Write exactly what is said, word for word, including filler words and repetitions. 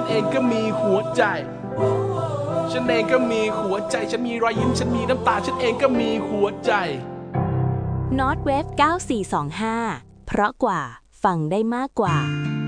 เองก็มีหัวใจฉันเองก็มีหัวใจฉันมีรอยยิ้มฉันมีน้ำตาฉันเองก็มีหัวใจ North Wave เก้าสี่สองห้าเพราะกว่าฟังได้มากกว่า